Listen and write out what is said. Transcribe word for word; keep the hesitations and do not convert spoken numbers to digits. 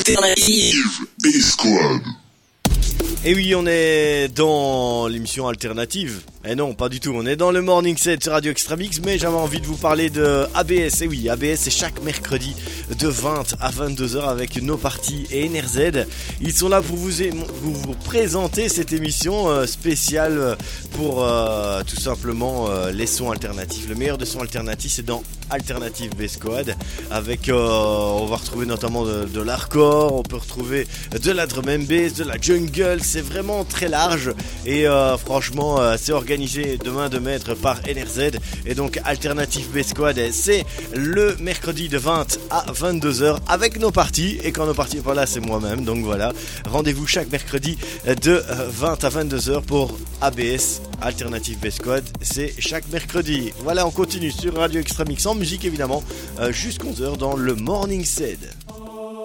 Alternative B-Squad. Et oui, on est dans l'émission alternative. Eh non, pas du tout, on est dans le Morning Set sur Radio Extra Mix, mais j'avais envie de vous parler de A B S. Et oui, A B S c'est chaque mercredi de vingt à vingt-deux heures avec nos parties et N R Z. Ils sont là pour vous, pour vous présenter cette émission spéciale pour euh, tout simplement euh, les sons alternatifs. Le meilleur de sons alternatifs, c'est dans Alternative B-Squad. Avec, euh, on va retrouver notamment de, de l'hardcore, on peut retrouver de la drum and bass, de la jungle. C'est vraiment très large et euh, franchement, euh, c'est organisé de main de maître par N R Z. Et donc Alternative B-Squad, c'est le mercredi de vingt à vingt-deux heures avec nos parties. Et quand nos parties sont pas là, c'est moi-même. Donc voilà, rendez-vous chaque mercredi de vingt à vingt-deux heures pour A B S. Alternative B-Squad, c'est chaque mercredi. Voilà, on continue sur Radio Extra Mix en musique évidemment, euh, jusqu'à onze heures dans le Morning Set.